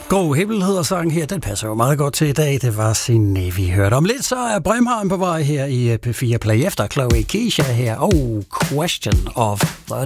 God himmel hedder sangen her, den passer jo meget godt til i dag. Det var Signe, vi hørte om lidt. Så er Bremharm på vej her i P4 Play efter Chloe Keisha her. Question of the